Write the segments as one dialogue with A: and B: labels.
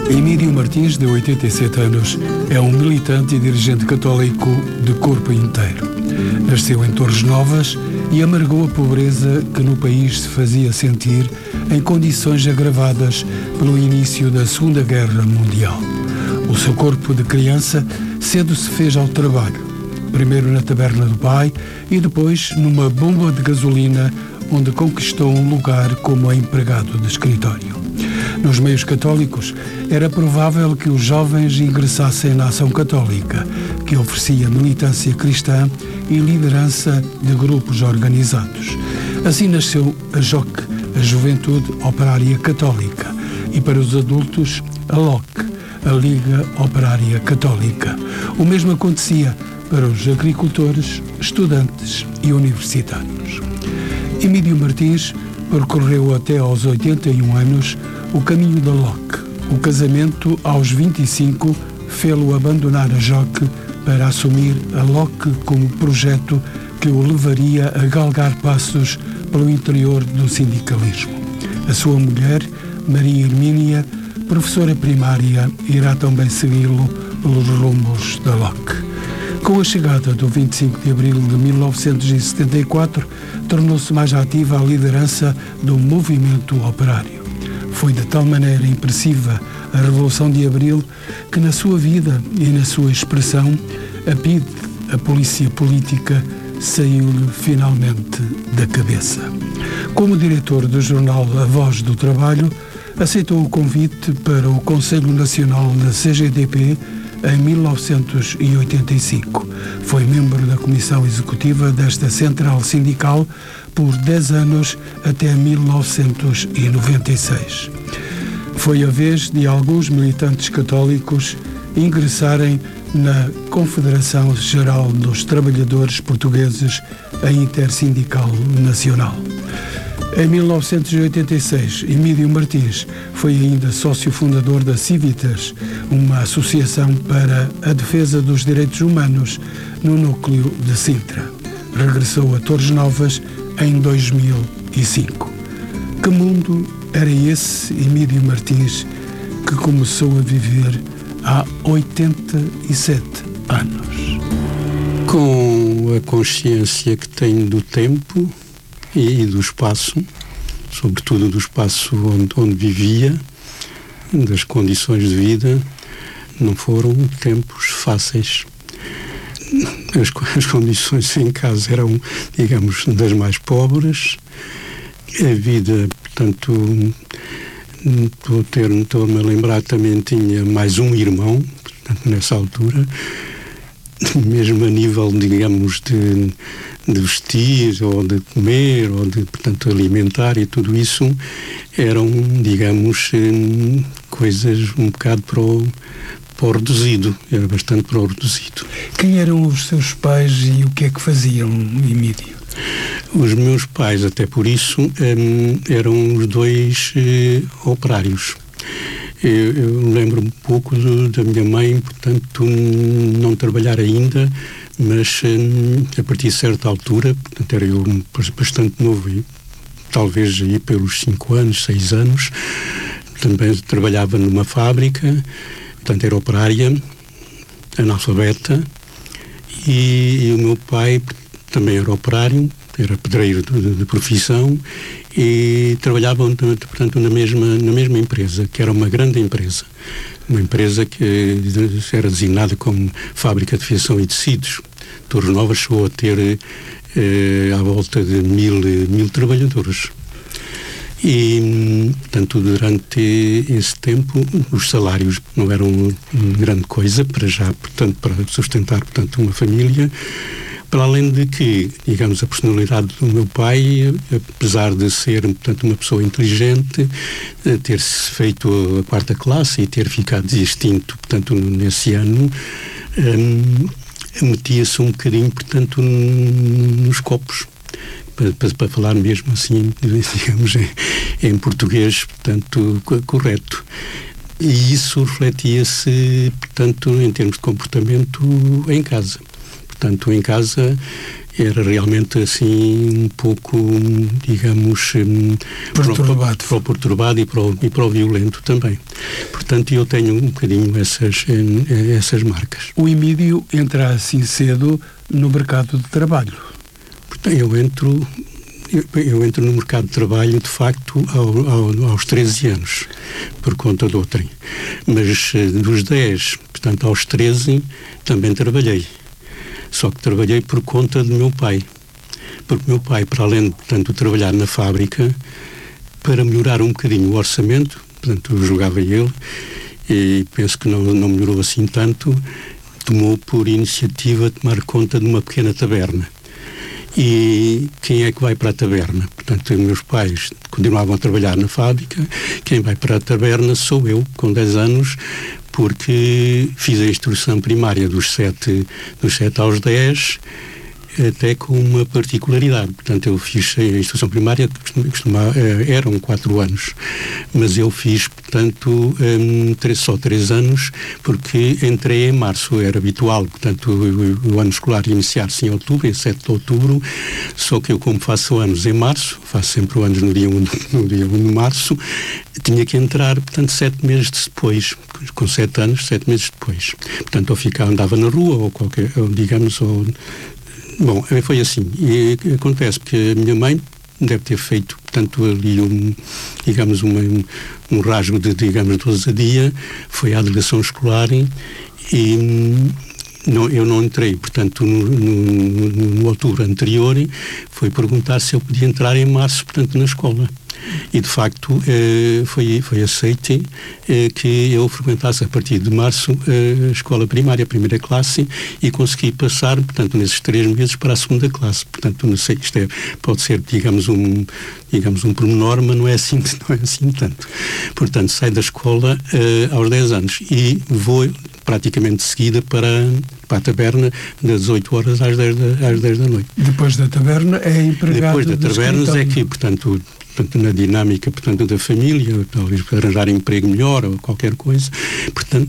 A: Emílio Martins, de 87 anos, é um militante e dirigente católico de corpo inteiro. Nasceu em Torres Novas e amargou a pobreza que no país se fazia sentir em condições agravadas pelo início da Segunda Guerra Mundial. O seu corpo de criança cedo se fez ao trabalho, primeiro na taberna do pai e depois numa bomba de gasolina, onde conquistou um lugar como empregado de escritório. Nos meios católicos, era provável que os jovens ingressassem na Ação Católica, que oferecia militância cristã e liderança de grupos organizados. Assim nasceu a JOC, a Juventude Operária Católica, e para os adultos, a LOC, a Liga Operária Católica. O mesmo acontecia para os agricultores, estudantes e universitários. Emílio Martins percorreu até aos 81 anos o caminho da LOC. O casamento, aos 25, fê-lo abandonar a JOC para assumir a LOC como projeto que o levaria a galgar passos pelo interior do sindicalismo. A sua mulher, Maria Hermínia, professora primária, irá também segui-lo pelos rumos da LOC. Com a chegada do 25 de abril de 1974, tornou-se mais ativa a liderança do movimento operário. Foi de tal maneira impressiva a Revolução de Abril que na sua vida e na sua expressão, a PIDE, a polícia política, saiu-lhe finalmente da cabeça. Como diretor do jornal A Voz do Trabalho, aceitou o convite para o Conselho Nacional da CGTP em 1985. Foi membro da Comissão Executiva desta central sindical por 10 anos até 1996. Foi a vez de alguns militantes católicos ingressarem na Confederação Geral dos Trabalhadores Portugueses, a Intersindical Nacional. Em 1986, Emílio Martins foi ainda sócio fundador da Civitas, uma associação para a defesa dos direitos humanos no núcleo de Sintra. Regressou a Torres Novas em 2005. Que mundo era esse Emílio Martins que começou a viver há 87 anos?
B: Com a consciência que tenho do tempo e do espaço, sobretudo do espaço onde vivia, das condições de vida, não foram tempos fáceis. As condições em casa eram, digamos, das mais pobres. A vida, portanto, estou-me a lembrar, também tinha mais um irmão, portanto, nessa altura, mesmo a nível, digamos, de vestir, ou de comer, ou de, portanto, alimentar, e tudo isso eram, digamos, coisas um bocado para o reduzido, era bastante para o reduzido.
A: Quem eram os seus pais e o que é que faziam, Emílio?
B: Os meus pais, até por isso, eram os dois operários. Eu lembro um pouco da minha mãe, portanto, não trabalhar ainda, mas a partir de certa altura, portanto, era eu bastante novo, talvez aí pelos 5 anos, 6 anos, também trabalhava numa fábrica, portanto, era operária, analfabeta, e o meu pai também era operário, era pedreiro de profissão, e trabalhavam, portanto, na mesma empresa, que era uma grande empresa. Uma empresa que era designada como Fábrica de Fiação e Tecidos. Torres Novas chegou a ter à volta de 1000 trabalhadores. E, portanto, durante esse tempo, os salários não eram grande coisa para já, portanto, para sustentar, portanto, uma família. Para além de que, digamos, a personalidade do meu pai, apesar de ser, portanto, uma pessoa inteligente, ter-se feito a 4ª classe e ter ficado extinto, portanto, nesse ano, metia-se um bocadinho, portanto, nos copos, para falar mesmo assim, digamos, em português, portanto, correto. E isso refletia-se, portanto, em termos de comportamento em casa. Portanto, em casa era realmente assim um pouco, digamos, perturbado e para o violento também. Portanto, eu tenho um bocadinho essas marcas.
A: O Emílio entra assim cedo no mercado de trabalho.
B: Portanto, eu entro no mercado de trabalho, de facto, aos 13 anos, por conta de outrem. Mas dos 10, portanto, aos 13, também trabalhei. Só que trabalhei por conta do meu pai. Porque o meu pai, para além, portanto, de trabalhar na fábrica, para melhorar um bocadinho o orçamento, portanto, jogava ele, e penso que não melhorou assim tanto, tomou por iniciativa tomar conta de uma pequena taberna. E quem é que vai para a taberna? Portanto, meus pais continuavam a trabalhar na fábrica, quem vai para a taberna sou eu, com 10 anos, porque fiz a instrução primária dos 7 aos 10, até com uma particularidade. Portanto, eu fiz a instrução primária, eram 4 anos, mas eu fiz, portanto, só 3 anos, porque entrei em março, era habitual, portanto, o ano escolar iniciar-se em outubro, em 7 de outubro, só que eu, como faço anos em março, faço sempre anos no dia 1 de março, tinha que entrar, portanto, 7 meses depois, com 7 anos, 7 meses depois. Portanto, andava na rua, Bom, foi assim. E acontece que a minha mãe deve ter feito, portanto, ali um rasgo de, 12 a dia, foi à delegação escolar e eu não entrei, portanto, no outubro anterior, foi perguntar se eu podia entrar em março, portanto, na escola. E, de facto, foi aceite que eu frequentasse a partir de março a escola primária, a primeira classe, e consegui passar, portanto, nesses 3 meses para a segunda classe. Portanto, não sei, isto pode ser, digamos um pormenor, mas não é assim tanto. Portanto, saio da escola aos 10 anos e vou praticamente de seguida para a taberna das 8 horas às 10 da noite.
A: Depois da taberna é empregado.
B: Depois da taberna é que, portanto, na dinâmica, portanto, da família, talvez para arranjar emprego melhor ou qualquer coisa, portanto,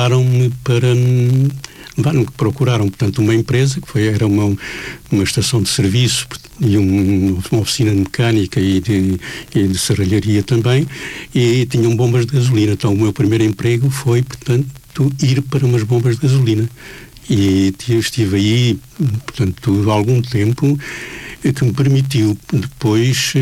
B: procuraram, portanto, uma empresa que era uma estação de serviço e uma oficina de mecânica e de serralharia também, e tinham bombas de gasolina. Então, o meu primeiro emprego foi, portanto, ir para umas bombas de gasolina. E estive aí, portanto, há algum tempo, que me permitiu depois,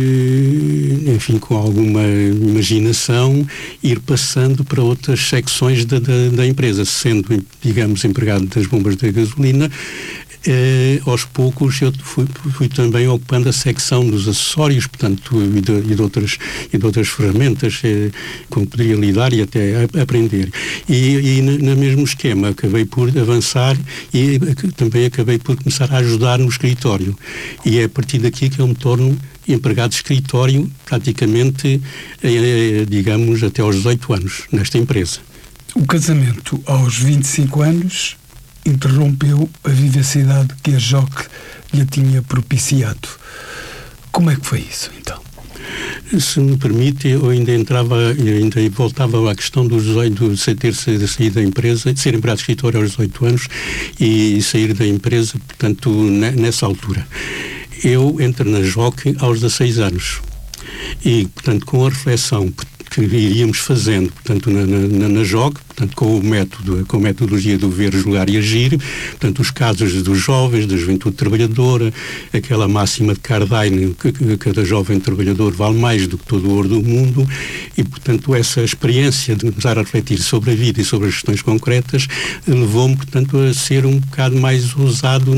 B: enfim, com alguma imaginação, ir passando para outras secções da empresa, sendo, digamos, empregado das bombas de gasolina. Aos poucos eu fui também ocupando a secção dos acessórios, portanto, e de outras ferramentas com que poderia lidar e até aprender. E no mesmo esquema acabei por avançar e também acabei por começar a ajudar no escritório. E é a partir daqui que eu me torno empregado de escritório praticamente, digamos, até aos 18 anos, nesta empresa.
A: O casamento aos 25 anos interrompeu a vivacidade que a JOC lhe tinha propiciado. Como é que foi isso, então?
B: Se me permite, eu ainda voltava à questão dos 18, de ter saído da empresa, de ser empregado de escritório aos 18 anos e sair da empresa, portanto, nessa altura. Eu entro na JOC aos 16 anos e, portanto, com a reflexão que iríamos fazendo, portanto, na JOC, portanto, com a metodologia do ver, julgar e agir, portanto, os casos dos jovens, da juventude trabalhadora, aquela máxima de Cardaine, que cada jovem trabalhador vale mais do que todo o ouro do mundo, e, portanto, essa experiência de começar a refletir sobre a vida e sobre as questões concretas levou-me, portanto, a ser um bocado mais ousado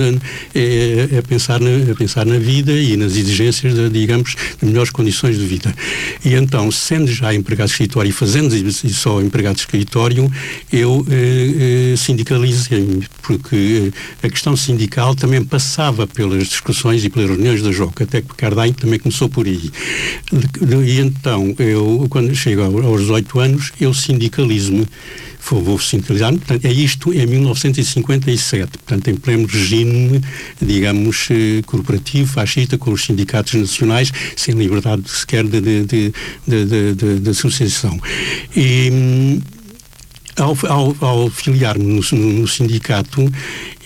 B: a pensar na vida e nas exigências, digamos, de melhores condições de vida. E então, sendo já empregado de escritório e fazendo só empregado de escritório, eu sindicalizei-me, porque a questão sindical também passava pelas discussões e pelas reuniões da JOC, até que Cardaine também começou por aí. E então, eu, quando chego aos 18 anos, eu sindicalizo-me. Vou sindicalizar-me, portanto, isto em 1957, portanto, em pleno regime, digamos, corporativo, fascista, com os sindicatos nacionais, sem liberdade sequer de associação. E ao filiar-me no sindicato,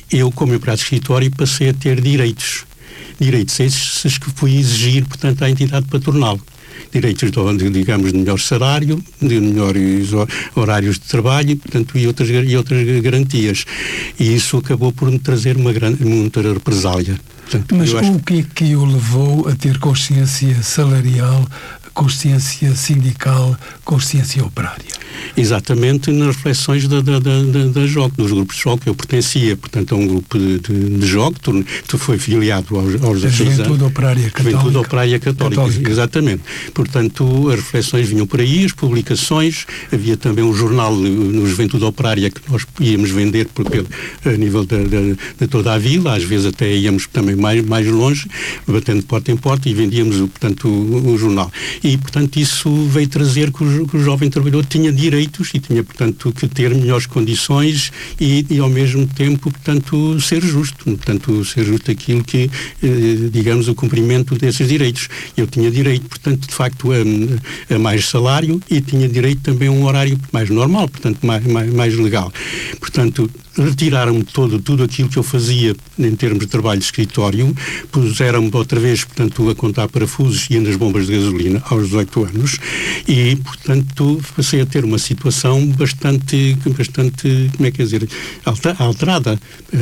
B: eu, como empregado de escritório, passei a ter direitos esses que fui exigir, portanto, à entidade patronal. Direitos, digamos, de melhor salário, de melhores horários de trabalho, portanto, e outras garantias. E isso acabou por me trazer muita represália. Portanto,
A: mas o que é que o levou a ter consciência salarial, consciência sindical, consciência operária?
B: Exatamente nas reflexões da JOC, dos grupos de JOC. Eu pertencia, portanto, a um grupo de JOC, tu foi filiado aos
A: Juventude Operária Católica.
B: Juventude Operária Católica, exatamente. Portanto, as reflexões vinham por aí, as publicações, havia também um jornal no Juventude Operária que nós íamos vender a nível de toda a vila, às vezes até íamos também mais longe, batendo de porta em porta e vendíamos, portanto, o jornal. E, portanto, isso veio trazer que o jovem trabalhador tinha direitos e tinha, portanto, que ter melhores condições e ao mesmo tempo, portanto, ser justo aquilo que, digamos, o cumprimento desses direitos. Eu tinha direito, portanto, de facto, a mais salário e tinha direito também a um horário mais normal, portanto, mais legal. Portanto, retiraram-me tudo aquilo que eu fazia em termos de trabalho de escritório, puseram-me outra vez, portanto, a contar parafusos e nas bombas de gasolina aos 18 anos e, portanto, passei a ter uma situação bastante, como é que é dizer, alterada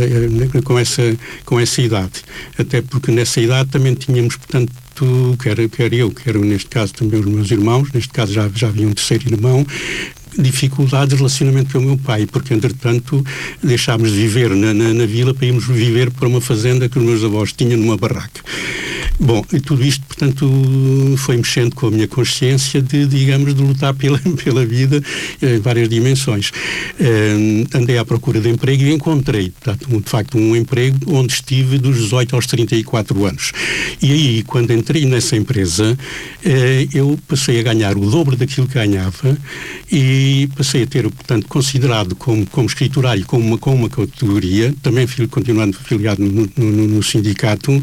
B: com essa idade. Até porque nessa idade também tínhamos, portanto, quer eu, neste caso também os meus irmãos, neste caso já havia um terceiro irmão, dificuldades de relacionamento com o meu pai, porque entretanto deixámos de viver na vila para irmos viver para uma fazenda que os meus avós tinham numa barraca. Bom, e tudo isto, portanto, foi mexendo com a minha consciência de lutar pela vida em várias dimensões. Andei à procura de emprego e encontrei, portanto, de facto, um emprego onde estive dos 18 aos 34 anos. E aí, quando entrei nessa empresa, eu passei a ganhar o dobro daquilo que ganhava e passei a ter, portanto, considerado como escriturário, com uma categoria, também continuando afiliado no sindicato,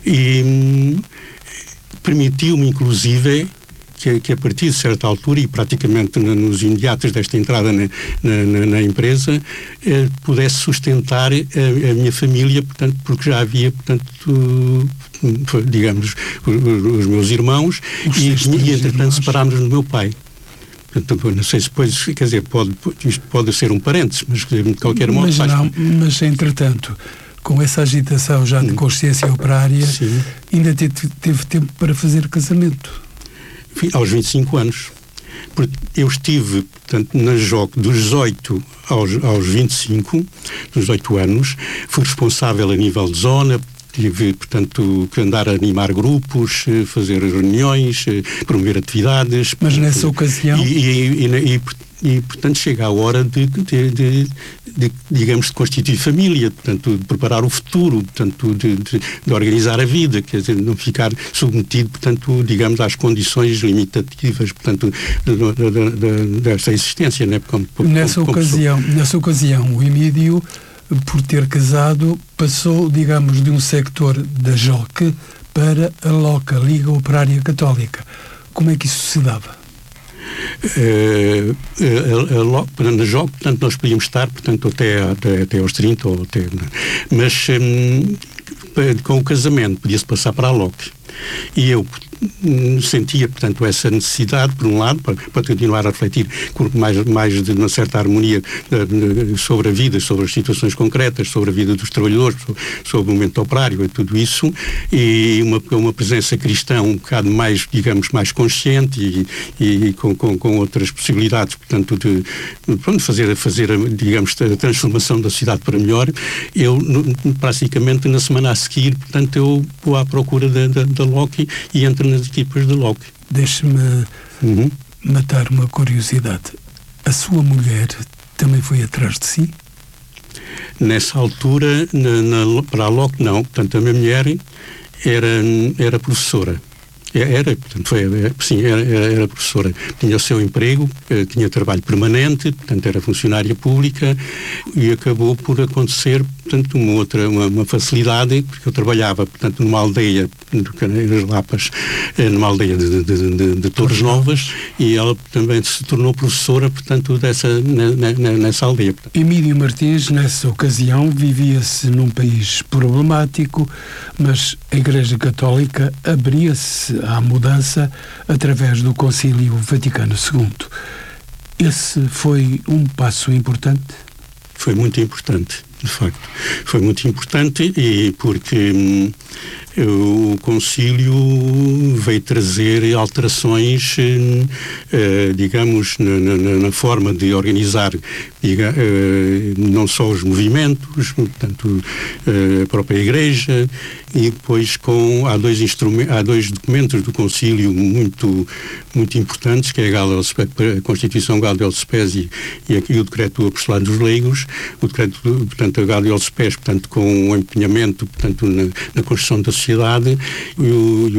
B: e permitiu-me, inclusive, que a partir de certa altura, e praticamente nos imediatos desta entrada na empresa, pudesse sustentar a minha família, portanto, porque já havia, portanto, digamos, os meus irmãos, e entretanto separámos-nos do meu pai. Portanto, não sei se depois, quer dizer, isto pode ser um parênteses, mas de qualquer modo...
A: Mas entretanto, com essa agitação já de consciência operária, sim, ainda teve tempo para fazer casamento.
B: Aos 25 anos. Porque eu estive, portanto, na JOC dos 18 aos 25, dos 18 anos, fui responsável a nível de zona, tive, portanto, que andar a animar grupos, fazer reuniões, promover atividades.
A: Mas nessa ocasião...
B: E, portanto, chega a hora digamos, de constituir família, portanto, de preparar o futuro, portanto, de organizar a vida, quer dizer, não ficar submetido, portanto, digamos, às condições limitativas, portanto, desta existência, né?
A: Nessa ocasião, o Emídio, por ter casado, passou, digamos, de um sector da JOC para a LOCA, Liga Operária Católica. Como é que isso se dava?
B: Na JOC, portanto, nós podíamos estar, portanto, até aos 30, mas com o casamento podia-se passar para a LOC. E eu sentia, portanto, essa necessidade, por um lado, para continuar a refletir com mais de uma certa harmonia sobre a vida, sobre as situações concretas, sobre a vida dos trabalhadores, sobre o momento operário e tudo isso, e uma presença cristã um bocado mais, digamos, mais consciente e com outras possibilidades, portanto, de fazer, digamos, a transformação da cidade para melhor. Eu, praticamente, na semana a seguir, portanto, eu vou à procura da LOC e entro nas equipas da LOC.
A: Deixe-me matar uma curiosidade. A sua mulher também foi atrás de si?
B: Nessa altura, para a LOC, não. Portanto, a minha mulher era professora. Era professora. Tinha o seu emprego, tinha trabalho permanente, portanto, era funcionária pública e acabou por acontecer, portanto, uma facilidade, porque eu trabalhava, portanto, numa aldeia, nas Lapas, numa aldeia de Torres Novas, e ela também se tornou professora, portanto, nessa aldeia.
A: Emílio Martins, nessa ocasião, vivia-se num país problemático, mas a Igreja Católica abria-se à mudança através do Concílio Vaticano II. Esse foi um passo importante?
B: Foi muito importante, de facto. Foi muito importante e porque o concílio veio trazer alterações, digamos, na forma de organizar, não só os movimentos, portanto, a própria Igreja, e depois há dois documentos do concílio muito importantes, que é a Constituição Gaudium et Spes e o Decreto do Apostolado dos Leigos, o decreto, portanto, a Gaudium et Spes, portanto, com o empenhamento, portanto, na construção da sociedade, e o